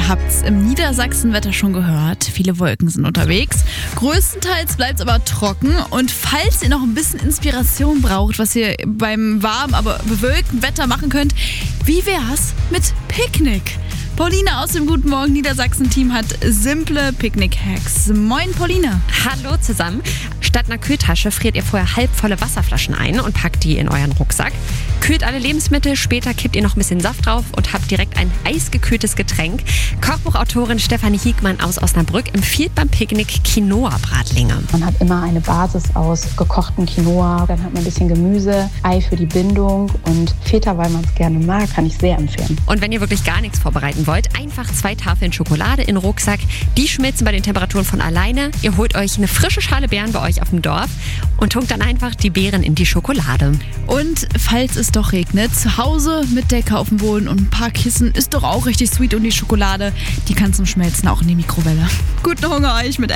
Ihr habt's im Niedersachsen-Wetter schon gehört. Viele Wolken sind unterwegs. Größtenteils bleibt's aber trocken. Und falls ihr noch ein bisschen Inspiration braucht, was ihr beim warmen, aber bewölkten Wetter machen könnt, wie wär's mit Picknick? Pauline aus dem Guten Morgen Niedersachsen-Team hat simple Picknick-Hacks. Moin, Pauline. Hallo zusammen. Statt einer Kühltasche friert ihr vorher halbvolle Wasserflaschen ein und packt die in euren Rucksack. Kühlt alle Lebensmittel, später kippt ihr noch ein bisschen Saft drauf und habt direkt ein eisgekühltes Getränk. Kochbuchautorin Stefanie Hiegmann aus Osnabrück empfiehlt beim Picknick Quinoa-Bratlinge. Man hat immer eine Basis aus gekochten Quinoa, dann hat man ein bisschen Gemüse, Ei für die Bindung und Feta, weil man es gerne mag, kann ich sehr empfehlen. Und wenn ihr wirklich gar nichts vorbereiten wollt, einfach 2 Tafeln Schokolade in den Rucksack. Die schmilzen bei den Temperaturen von alleine. Ihr holt euch eine frische Schale Beeren bei euch auf dem Dorf und tunkt dann einfach die Beeren in die Schokolade. Und falls es doch regnet, zu Hause mit Decke auf dem Boden und ein paar Kissen ist doch auch richtig sweet, und die Schokolade, die kann zum Schmelzen auch in die Mikrowelle. Guten Hunger euch mit